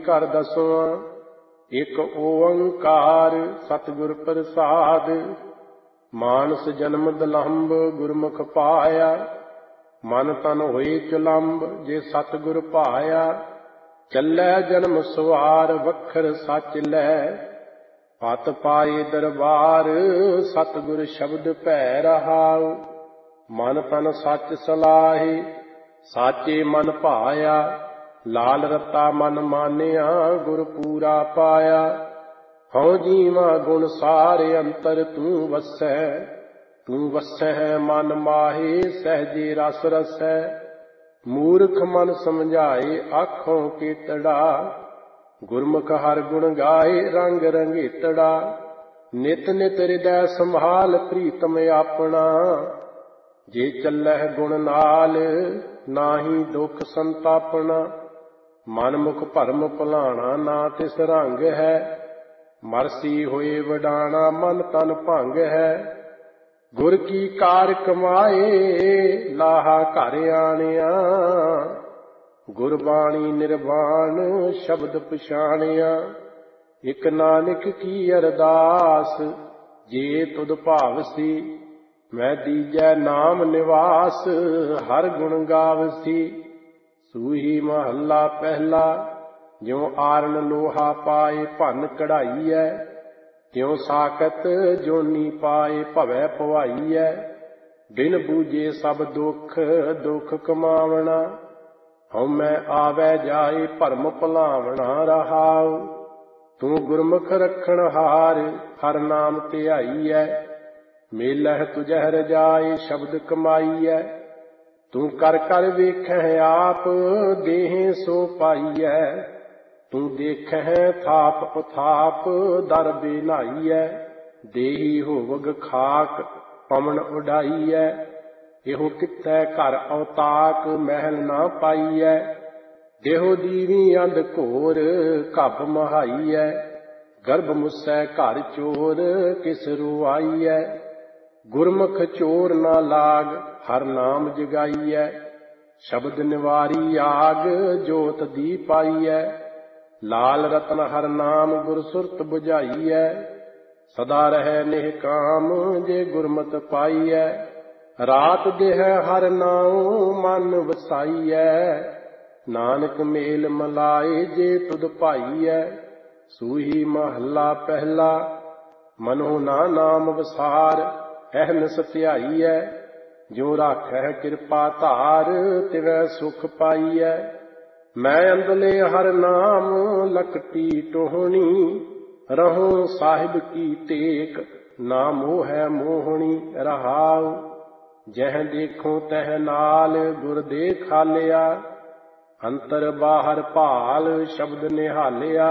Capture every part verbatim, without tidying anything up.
कर दसवां। एक ओंकार सतगुर प्रसाद, मानस जन्म दलंब गुरमुख पाया। मन तन होए चुलंब जे सतगुर पाया। चलै जन्म सवार वखर सच लै, पत पाए दरबार सतगुर शब्द पै रहाउ। मन तन सच सलाहे साचे मन भाया। लाल रता मन मानिया गुर पूरा पाया। हਉ जीवा गुण सारे अंतर तू वसै, तू वसै मन माहे सहजे रस रसै। मूर्ख मन समझाए आखों केतड़ा, गुरमुख हर गुण गाए रंग रंगेतड़ा। नित नित हृदय संभाल प्रीतम अपना, जे चलह गुण नाल नाही दुख संतापना। मन मुख भरम भुलाना ना तिस रंग है, मरसी होए वडाना मन तन भंग है। गुर की कार कमाए लाहा घर आनिया, गुरबाणी निर्वाण शब्द पछाणिया। इक नानक की अरदास जे तुद भावसी, मैं दीजै नाम निवास हर गुण गावसी। सूही महला पहला, ज्यों आरण लोहा पाए भन कढ़ाईऐ। त्यों साकत जोनी पाए भवै पवाईऐ। बिन बूझे सब दुख दुख कमावना, हਉਮੈ आवै जाए भरम भुलावना रहाउ। तू गुरमुख रखण हार हर नाम धियाईऐ। मेलह तुझह रजाए शब्द कमाईऐ। तू कर कर वेखह आप देहें सो पाईऐ। तू देखह थाप उथाप दर बेनाईऐ। देही होवग खाक पवन उडाईऐ। एहो कित्थै घर अवताक महल ना पाईऐ। देहो दीवी अंध घोर घब महाईऐ। गर्भ मुसै घर चोर किस रुआईऐ। गुरमुख चोर ना लाग हर नाम जगाईऐ। शब्द निवारी आग जोत दी पाईऐ। लाल रतन हर नाम गुर सुरत बुझाईऐ। सदा रहै निहकाम जे गुरमत पाईऐ। रात देह हर नाम मन वसाईऐ। नानक मेल मलाए जे तुद पाईऐ। सूही महला पहला, मनो ना नाम वसार अहन सत्याईऐ। जो राखै किरपा धार तिवै सुख पाईऐ। मैं अंदले हर नाम लकटी टोहनी, रहूं साहिब की टेक ना मोहै मोहनी रहाउ। जह देखो तह नाल गुर देखालिया। अंतर बाहर भाल शब्द निहालिया।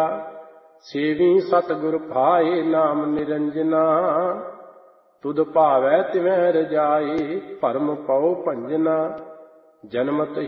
सेवी सतगुर भाए नाम निरंजना। तुद भावै तिवै रजाए भरम पौ भंजना। जन्मत